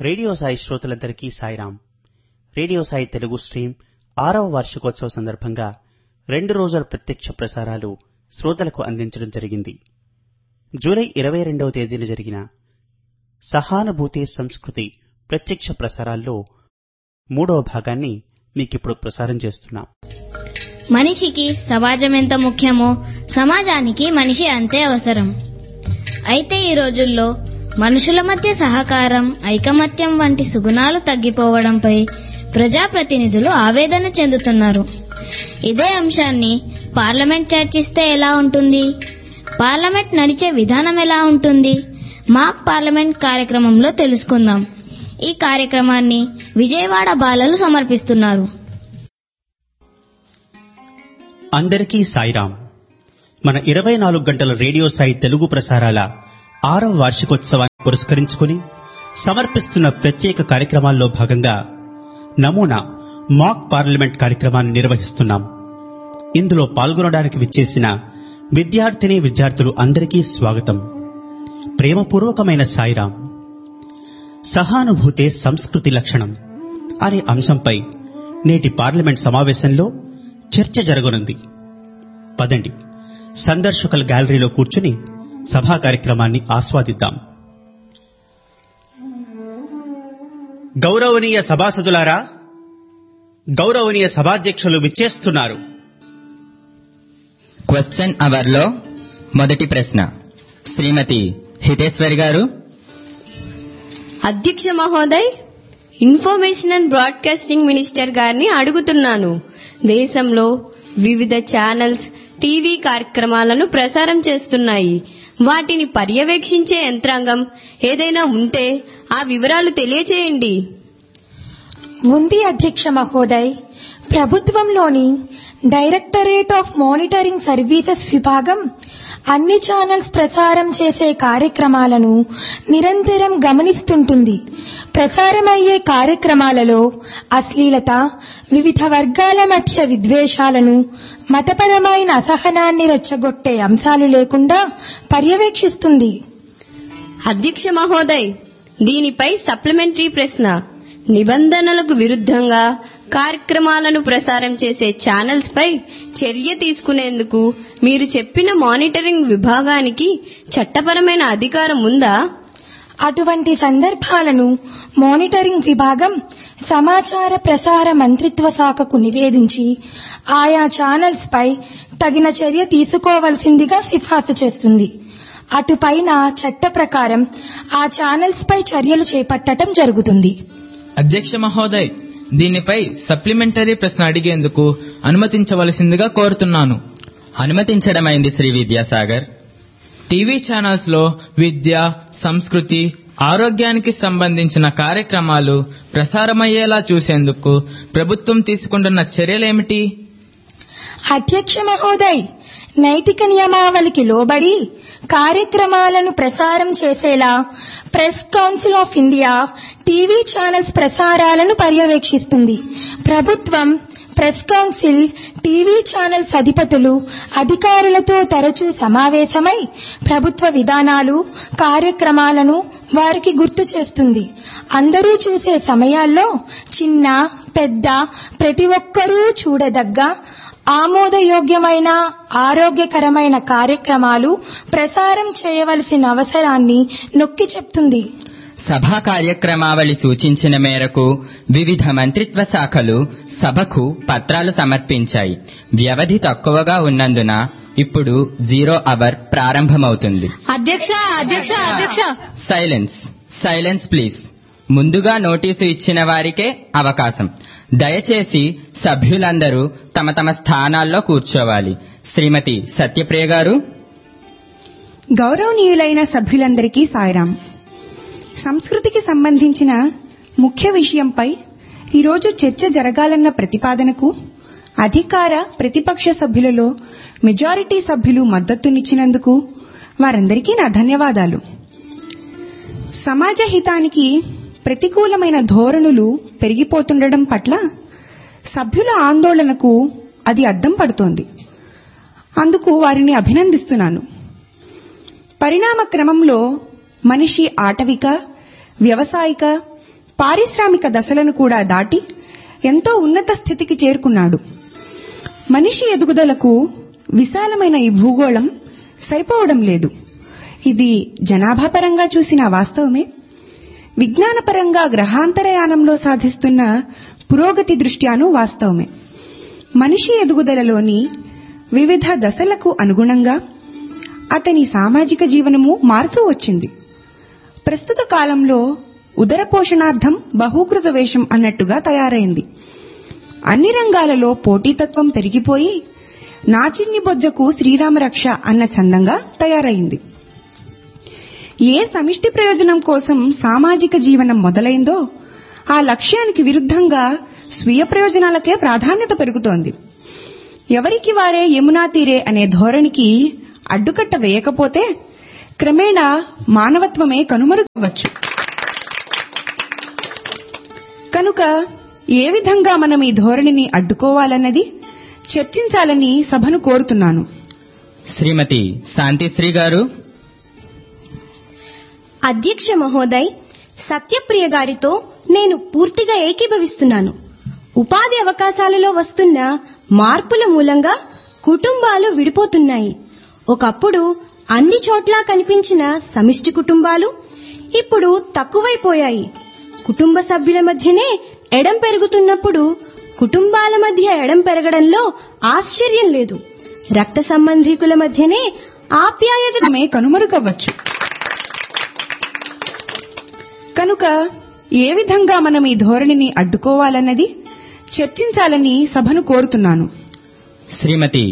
Radio Sai శ్రోతలందరికీ Sairam. Radio Sai Telugu stream 6వ వార్షికోత్సవ సందర్భంగా 2 రోజుల ప్రత్యక్ష ప్రసారాలు శ్రోతలకు అందించడం జరిగింది. జూలై 22వ తేదీన జరిగిన సహానుభూతి సంస్కృతి ప్రత్యక్ష ప్రసారాల్లో 3వ భాగాన్ని మీకిప్పుడు ప్రసారం చేస్తున్నాం. మనిషికి సమాజం ఎంత ముఖ్యమో సమాజానికి మనిషి అంతే అవసరం. అయితే ఈ రోజుల్లో మనుషుల మధ్య సహకారం, ఐకమత్యం వంటి సుగుణాలు తగ్గిపోవడంపై ప్రజాప్రతినిధులు ఆవేదన చెందుతున్నారు. ఇదే అంశాన్ని పార్లమెంట్ చర్చిస్తే ఎలా ఉంటుంది? పార్లమెంట్ నడిచే విధానం ఎలా ఉంటుంది? మాక్ పార్లమెంట్ కార్యక్రమంలో తెలుసుకుందాం. ఈ కార్యక్రమాన్ని విజయవాడ బాలలు సమర్పిస్తున్నారు. అందరికీ సాయిరాం. మన 24 గంటల రేడియో సాయి తెలుగు ప్రసారాల 6వ వార్షికోత్సవాన్ని పురస్కరించుకుని సమర్పిస్తున్న ప్రత్యేక కార్యక్రమాల్లో భాగంగా నమూనా మాక్ పార్లమెంట్ కార్యక్రమాన్ని నిర్వహిస్తున్నాం. ఇందులో పాల్గొనడానికి విచ్చేసిన విద్యార్థిని విద్యార్థులు అందరికీ స్వాగతం. ప్రేమపూర్వకమైన సాయిరాం. సహానుభూతే సంస్కృతి లక్షణం అనే అంశంపై నేటి పార్లమెంట్ సమావేశంలో చర్చ జరగనుంది. పదండి, సందర్శకుల గ్యాలరీలో కూర్చుని సభా కార్యక్రమాన్ని ఆస్వాదిద్దాం. గౌరవనీయ సభాసదులారా, గౌరవనీయ సభాధ్యక్షులు విచ్చేస్తున్నారు. క్వశ్చన్ అవర్ లో మొదటి ప్రశ్న శ్రీమతి హితేశ్వరి గారు. అధ్యక్ష మహోదయ్, ఇన్ఫర్మేషన్ అండ్ బ్రాడ్కాస్టింగ్ మినిస్టర్ గారిని అడుగుతున్నాను. దేశంలో వివిధ ఛానల్స్ టీవీ కార్యక్రమాలను ప్రసారం చేస్తున్నాయి. వాటిని పర్యవేక్షించే యంత్రాంగం ఏదైనా ఉంటే ఆ వివరాలు తెలియచేయండి. ఉంది అధ్యక్ష మహోదయ్. ప్రభుత్వంలోని డైరెక్టరేట్ ఆఫ్ మానిటరింగ్ సర్వీసెస్ విభాగం అన్ని ఛానల్స్ ప్రసారం చేసే కార్యక్రమాలను నిరంతరం గమనిస్తుంటుంది. ప్రసారమయ్యే కార్యక్రమాలలో అశ్లీలత, వివిధ వర్గాల మధ్య విద్వేషాలను, మతపరమైన అసహనాన్ని రెచ్చగొట్టే అంశాలు లేకుండా పర్యవేక్షిస్తుంది. అధ్యక్ష మహోదయ్, దీనిపై సప్లిమెంటరీ ప్రశ్న. నిబంధనలకు విరుద్ధంగా కార్యక్రమాలను ప్రసారం చేసే ఛానల్స్ పై చర్య తీసుకునేందుకు మీరు చెప్పిన మానిటరింగ్ విభాగానికి చట్టపరమైన అధికారం ఉందా? అటువంటి సందర్భాలను మానిటరింగ్ విభాగం సమాచార ప్రసార మంత్రిత్వ శాఖకు నివేదించి ఆయా ఛానల్స్ పై తగిన చర్య తీసుకోవలసిందిగా సిఫార్సు చేస్తుంది. అటుపైన చట్ట ప్రకారం ఆ ఛానల్స్ పై చర్యలు చేపట్టడం జరుగుతుంది. అధ్యక్ష మహోదయ్, దీనిపై సప్లిమెంటరీ ప్రశ్న అడిగేందుకు అనుమతించవలసిందిగా కోరుతున్నాను. అనుమతించడమైంది శ్రీ విద్యాసాగర్. టీవీ ఛానల్స్ లో విద్య, సంస్కృతి, ఆరోగ్యానికి సంబంధించిన కార్యక్రమాలు ప్రసారమయ్యేలా చూసేందుకు ప్రభుత్వం తీసుకుంటున్న చర్యలేమిటి? అధ్యక్ష మహోదయ్, నైతిక నియమావళికి లోబడి కార్యక్రమాలను ప్రసారం చేసేలా press council of India TV channels ప్రసారాలను పర్యవేక్షిస్తుంది. ప్రభుత్వం, ప్రెస్ కౌన్సిల్, టీవీ ఛానల్స్ అధిపతులు, అధికారులతో తరచూ సమావేశమై ప్రభుత్వ విధానాలు, కార్యక్రమాలను వారికి గుర్తు చేస్తుంది. అందరూ చూసే సమయాల్లో చిన్న పెద్ద ప్రతి ఒక్కరూ చూడదగ్గ ఆమోదయోగ్యమైన ఆరోగ్యకరమైన కార్యక్రమాలు ప్రసారం చేయవలసిన అవసరాన్ని నొక్కి చెప్తుంది. సభా కార్యక్రమావళి సూచించిన మేరకు వివిధ మంత్రిత్వ శాఖలు సభకు పత్రాలు సమర్పించాయి. వ్యవధి తక్కువగా ఉన్నందున ఇప్పుడు 0 అవర్ ప్రారంభమవుతుంది. Silence please. ముందుగా నోటీసు ఇచ్చిన వారికే అవకాశం. దయచేసి సభ్యులందరూ తమ తమ స్థానాల్లో కూర్చోవాలి. శ్రీమతి సత్యప్రియ గారు. గౌరవనీయులైన సభ్యులందరికీ సాయిరాం. సంస్కృతికి సంబంధించిన ముఖ్య విషయంపై ఈరోజు చర్చ జరగాలన్న ప్రతిపాదనకు అధికార ప్రతిపక్ష సభ్యులలో మెజారిటీ సభ్యులు మద్దతునిచ్చినందుకు వారందరికీ నా ధన్యవాదాలు. సమాజ హితానికి ప్రతికూలమైన ధోరణులు పెరిగిపోతుండడం పట్ల సభ్యుల ఆందోళనకు అది అద్దం పడుతోంది. అందుకు వారిని అభినందిస్తున్నాను. పరిణామ క్రమంలో మనిషి ఆటవిక, వ్యవసాయిక, పారిశ్రామిక దశలను కూడా దాటి ఎంతో ఉన్నత స్థితికి చేరుకున్నాడు. మనిషి ఎదుగుదలకు విశాలమైన ఈ భూగోళం సరిపోవడం లేదు. ఇది జనాభాపరంగా చూసిన వాస్తవమే. విజ్ఞానపరంగా గ్రహాంతరయానంలో సాధిస్తున్న పురోగతి దృష్ట్యాను వాస్తవమే. మనిషి ఎదుగుదలలోని వివిధ దశలకు అనుగుణంగా అతని సామాజిక జీవనము మారుతూ వచ్చింది. ప్రస్తుత కాలంలో ఉదర పోషణార్థం బహూకృత వేషం అన్నట్టుగా తయారైంది. అన్ని రంగాలలో పోటీతత్వం పెరిగిపోయి నాచిన్ని బొజ్జకు శ్రీరామరక్ష అన్న చందంగా తయారైంది. ఏ సమిష్టి ప్రయోజనం కోసం సామాజిక జీవనం మొదలైందో ఆ లక్ష్యానికి విరుద్ధంగా స్వీయ ప్రయోజనాలకే ప్రాధాన్యత పెరుగుతోంది. ఎవరికి వారే యమునా తీరే అనే ధోరణికి అడ్డుకట్ట వేయకపోతే క్రమేణా మానవత్వమే కనుమరుగవచ్చు. కనుక ఏ విధంగా మనం ఈ ధోరణిని అడ్డుకోవాలన్నది చర్చించాలని సభను కోరుతున్నాను. శ్రీమతి శాంతిశ్రీ గారు. అధ్యక్ష మహోదయ్, సత్యప్రియ గారితో నేను పూర్తిగా ఏకీభవిస్తున్నాను. ఉపాధి అవకాశాలలో వస్తున్న మార్పుల మూలంగా కుటుంబాలు విడిపోతున్నాయి. ఒకప్పుడు అన్ని చోట్ల కనిపించిన సమిష్టి కుటుంబాలు ఇప్పుడు తక్కువైపోయాయి. కుటుంబ సభ్యుల మధ్యనే ఎడం పెరుగుతున్నప్పుడు కుటుంబాల మధ్య ఎడం పెరగడంలో ఆశ్చర్యం లేదు. రక్త సంబంధీకుల మధ్యనే ఆప్యాయతమే కనుమరుగవచ్చు. కనుక ఏ విధంగా మనం ఈ ధోరణిని అడ్డుకోవాలన్నది చర్చించాలని సభను కోరుతున్నాను. శ్రీమతి